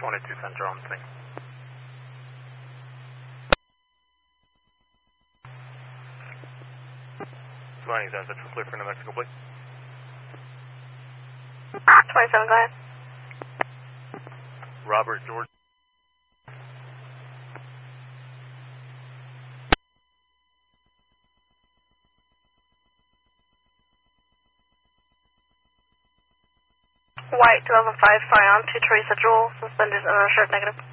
22 Center on scene. Flying South Central, clear for New Mexico, please. 27, go ahead. Robert George. White 2005, fly on to Teresa Jewel, suspended and uninsured, negative.